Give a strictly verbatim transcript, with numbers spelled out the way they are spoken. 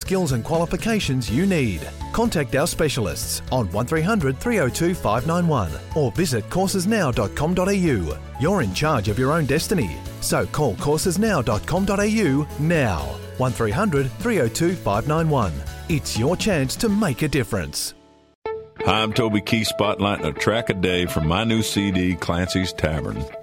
skills and qualifications you need. Contact our specialists on one three hundred, three oh two, five nine one or visit courses now dot com dot a u. You're in charge of your own destiny, so call courses now dot com dot a u now. one three hundred, three oh two, five nine one. It's your chance to make a difference. Hi, I'm Toby Keith, spotlighting a track a day from my new C D, Clancy's Tavern.